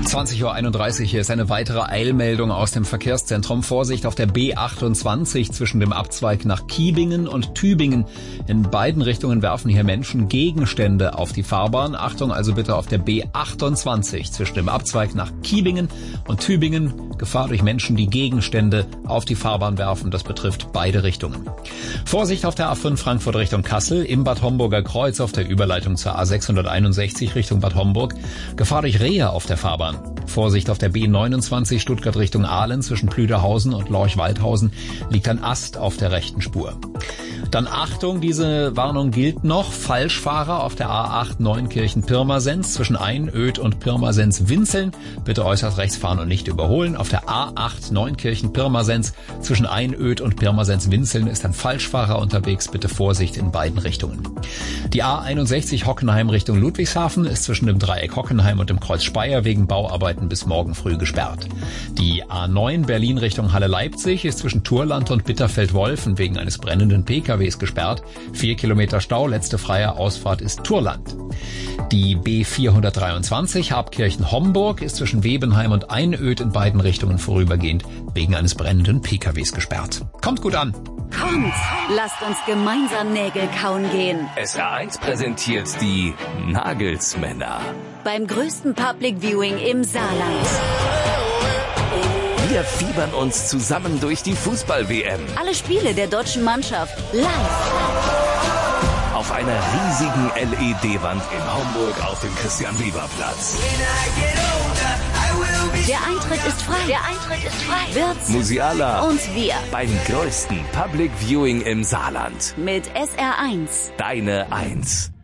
20:31 Uhr, hier ist eine weitere Eilmeldung aus dem Verkehrszentrum. Vorsicht auf der B28 zwischen dem Abzweig nach Kiebingen und Tübingen. In beiden Richtungen werfen hier Menschen Gegenstände auf die Fahrbahn. Achtung also bitte auf der B28 zwischen dem Abzweig nach Kiebingen und Tübingen. Gefahr durch Menschen, die Gegenstände auf die Fahrbahn werfen. Das betrifft beide Richtungen. Vorsicht auf der A5 Frankfurt Richtung Kassel, im Bad Homburger Kreuz auf der Überleitung zur A661 Richtung Bad Homburg. Gefahr durch Rehe auf der Fahrbahn. Vorsicht auf der B29 Stuttgart Richtung Aalen zwischen Plüderhausen und Lorch-Waldhausen liegt ein Ast auf der rechten Spur. Dann Achtung, diese Warnung gilt noch. Falschfahrer auf der A8 Neunkirchen-Pirmasens zwischen Einöd und Pirmasens-Winzeln. Bitte äußerst rechts fahren und nicht überholen. Auf der A8 Neunkirchen-Pirmasens zwischen Einöd und Pirmasens-Winzeln ist ein Falschfahrer unterwegs. Bitte Vorsicht in beiden Richtungen. Die A61 Hockenheim Richtung Ludwigshafen ist zwischen dem Dreieck Hockenheim und dem Kreuz Speyer wegen Bauarbeiten bis morgen früh gesperrt. Die A9 Berlin Richtung Halle-Leipzig ist zwischen Turland und Bitterfeld-Wolfen wegen eines brennenden PKWs gesperrt. 4 Kilometer Stau, letzte freie Ausfahrt ist Turland. Die B423 Habkirchen-Homburg ist zwischen Webenheim und Einöd in beiden Richtungen vorübergehend wegen eines brennenden PKWs gesperrt. Kommt gut an! Kommt, lasst uns gemeinsam Nägel kauen gehen. SR1 präsentiert die Nagelsmänner. Beim größten Public Viewing im Saarland. Wir fiebern uns zusammen durch die Fußball-WM. Alle Spiele der deutschen Mannschaft live. Auf einer riesigen LED-Wand in Homburg auf dem Christian-Weber-Platz. Der Eintritt ist frei. Wirtz, Musiala und wir. Beim größten Public Viewing im Saarland. Mit SR1. Deine 1.